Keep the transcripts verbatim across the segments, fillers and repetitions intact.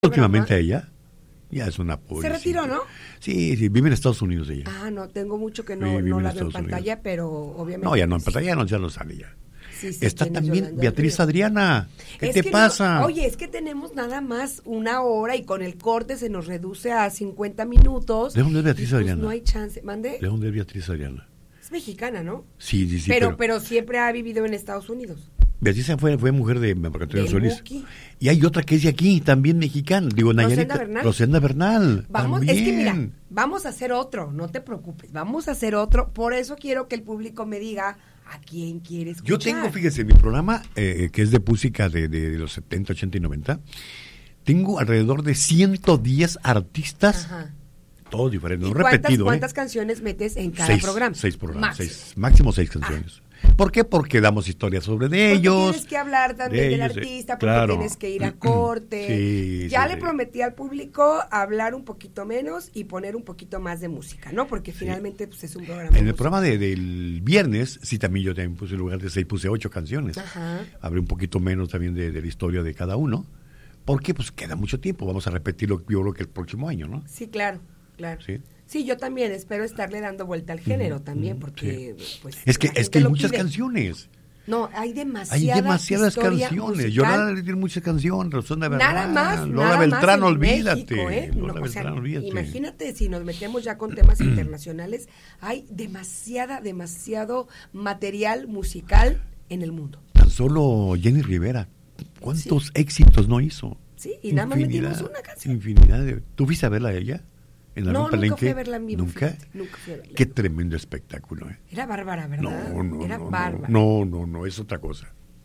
Últimamente ella ya es una pobre. Se retiró, ¿no? Sí, sí, vive en Estados Unidos ella. Ah, no, tengo mucho que no, Sí, no en la veo en Estados pantalla, Unidos. pero obviamente... No, ya no en sí. pantalla, ya no, ya no sale ya. Sí, sí, Está ¿quién es también Yolanda Beatriz Díaz? Adriana. ¿Qué Es te que pasa? no, oye, es que tenemos nada más una hora y con el corte se nos reduce a cincuenta minutos. ¿De dónde es Beatriz y, pues, Adriana? no hay chance. ¿Mande? ¿De dónde es Beatriz Adriana? Es mexicana, ¿no? Sí, sí, sí. pero, pero, pero siempre ha vivido en Estados Unidos. Beatriz fue, fue mujer de Marco Antonio Del Solís. Buki. Y hay otra que es de aquí, también mexicana. Digo, Nayarita. Rosenda Bernal. Rosenda Bernal. Vamos, también. es que mira, vamos a hacer otro, no te preocupes, vamos a hacer otro. Por eso quiero que el público me diga a quién quiere escuchar. Yo tengo, fíjese, mi programa, eh, que es de música de, de, de los setenta, ochenta y noventa, tengo alrededor de ciento diez artistas, Ajá. todos diferentes, ¿Y no cuántas, repetido. cuántas ¿eh? canciones metes en cada seis, programa? Seis programas, Máximo. seis, máximo seis canciones. ¿Por qué? Porque damos historias sobre de Porque ellos. tienes que hablar también de del ellos, artista, porque claro. tienes que ir a corte. Sí, ya sí, le sí. prometí al público hablar un poquito menos y poner un poquito más de música, ¿no? Porque Sí. finalmente pues, es un programa. En el musical. programa de, del viernes, sí, también yo también puse, en lugar de seis, puse ocho canciones. Ajá. Habré un poquito menos también de, de la historia de cada uno. Porque pues queda mucho tiempo. Vamos a repetirlo, yo creo que el próximo año, ¿no? Sí, claro, claro. Sí. Sí, yo también espero estarle dando vuelta al género Ujú, también, ujú, porque sí. pues Es que, la es gente que hay lo muchas pide. canciones. No, hay demasiada Hay demasiadas historia canciones. musical. Yolanda tiene muchas canciones. Rosenda Bernal. Nada más, Lola nada Beltrán, más en olvídate. México, ¿eh? Lola No, o sea, Beltrán, olvídate. imagínate si nos metemos ya con temas internacionales, hay demasiada, demasiado material musical en el mundo. Tan solo Jenny Rivera. ¿Cuántos Sí. éxitos no hizo? Sí, y nada más Infinidad, metimos una canción. Infinidad de... ¿Tú fuiste a verla a ella? ¿En algún No, nunca palenque? fui a verla en vivo. ¿Nunca? fíjate, nunca fui a verla. Qué tremendo espectáculo, ¿eh? Era bárbara, ¿verdad? No, no, Era no, bárbara. no, no, no, es otra cosa.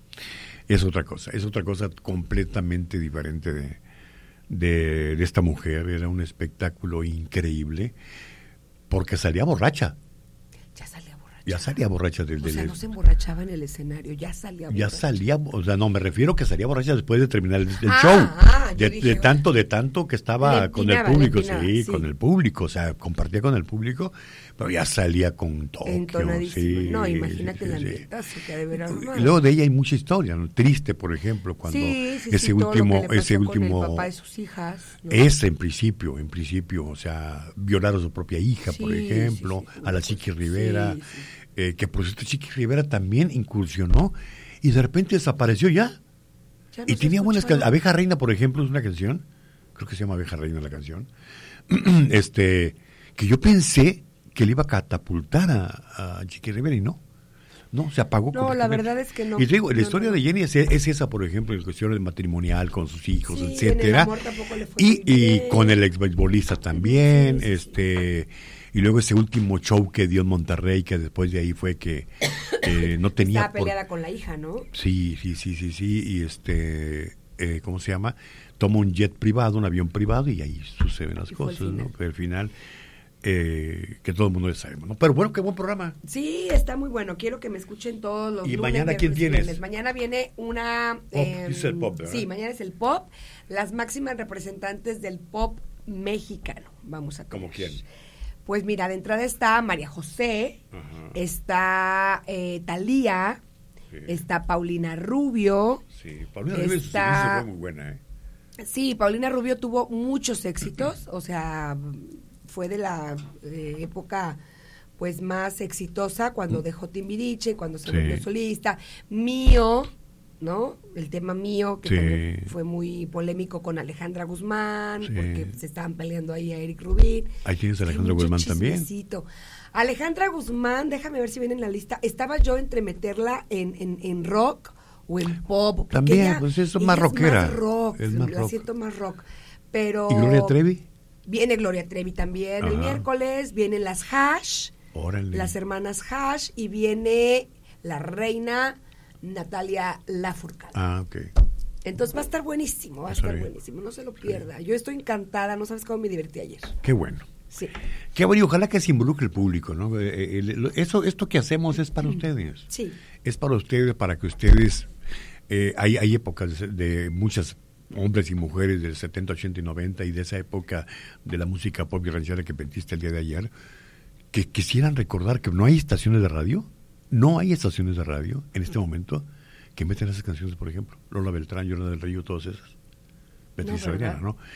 Es otra cosa, es otra cosa completamente diferente de, de, de esta mujer. Era un espectáculo increíble porque salía borracha. Ya salía borracha. Ya salía borracha del... O sea, del- no se emborrachaba en el escenario, ya salía borracha. ya salía, o sea, no, me refiero que salía borracha después de terminar el, el Ah, show. ah, yo de, dije, de tanto, de tanto que estaba Le con el empinaba, le público, empinaba, sí, sí. con el público, o sea, compartía con el público, pero ya salía con Tokio, Entonadísima. sí. No, imagínate sí, el sí. ambientazo que ha de ver Y luego de ella hay mucha historia, ¿no? Triste, por ejemplo, cuando sí, sí, ese sí, todo lo último, que le ese pasó con último, el papá de sus hijas, ¿no? ese en principio, en principio, o sea, violar a su propia hija, por Sí, ejemplo, sí, sí, a la una Chiqui cosa- Rivera, sí, sí. eh, que por cierto Chiqui Rivera también incursionó y de repente desapareció ya. Ya no Y se tenía buenas escuchaba. canciones. Abeja Reina, por ejemplo, es una canción, creo que se llama Abeja Reina la canción, este, que yo pensé que le iba a catapultar a, a Chiqui Rivera y no. No, se apagó. No, la completamente. verdad es que no. Y te digo, la No, historia no, de no. Jenny es, es esa, por ejemplo, en cuestiones matrimonial con sus hijos, Sí, en el etcétera. amor tampoco le fue Y, muy y bien. con el ex beisbolista también, Sí, sí, sí. este, y luego ese último show que dio en Monterrey, que después de ahí fue que eh, no tenía. Estaba por- peleada con la hija, ¿no? Sí, sí, sí, sí, sí, y este, eh, ¿cómo se llama? Toma un jet privado, un avión privado y ahí suceden las Y fue el cosas, ¿no? final. Pero al final, eh, que todo el mundo ya sabemos, ¿no? Pero bueno, qué buen programa. Sí, está muy bueno. Quiero que me escuchen todos los ¿Y lunes, mañana quién viernes y tienes? viernes. Mañana viene una... Pop, dice el pop, ¿verdad? Sí, mañana es el pop. Las máximas representantes del pop mexicano. Vamos a tener. ¿Cómo quién? Pues mira, de entrada está María José, Ajá. está eh, Thalía, Sí. está Paulina Rubio. Sí, Paulina Rubio Está- fue muy buena, ¿eh? Sí, Paulina Rubio tuvo muchos éxitos, o sea, fue de la eh, época pues más exitosa cuando dejó Timbiriche, cuando se Sí. volvió solista. Mío, ¿no? El tema Mío, que Sí. también fue muy polémico con Alejandra Guzmán, Sí. porque se estaban peleando ahí a Eric Rubín. Ahí tienes a Hay Alejandra mucho Guzmán también. chismecito. Alejandra Guzmán, déjame ver si viene en la lista. Estaba yo entre meterla en, en, en rock o en pop. porque También, ella- pues eso es ella más rockera. más rock, Es más la rock. siento más rock. Pero ¿Y Gloria Trevi? Viene Gloria Trevi también. El Ajá. miércoles vienen las Hash, Órale. las hermanas Hash, y viene la reina Natalia Lafourcade. Ah, ok. Entonces va a estar buenísimo, va a Está estar bien. buenísimo, no se lo pierda. Yo estoy encantada, no sabes cómo me divertí ayer. Qué bueno. Sí. Qué bueno, y ojalá que se involucre el público, ¿no? Eh, eh, el- eso, esto que hacemos es para ustedes. Sí. Es para ustedes, para que ustedes... eh, hay, hay épocas de, de muchas hombres y mujeres del setenta, ochenta y noventa y de esa época de la música pop y ranchera que pentiste el día de ayer, que quisieran recordar que no hay estaciones de radio, no hay estaciones de radio en este momento que meten esas canciones, por ejemplo, Lola Beltrán, Yolanda del Río, todas esas. Beatriz No, Soriano, ¿verdad? ¿no?